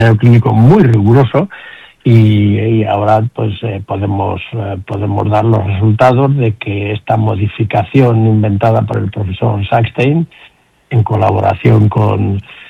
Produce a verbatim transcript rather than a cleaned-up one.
clínico muy riguroso y, y ahora pues eh, podemos eh, podemos dar los resultados de que esta modificación inventada por el profesor Sackstein en colaboración con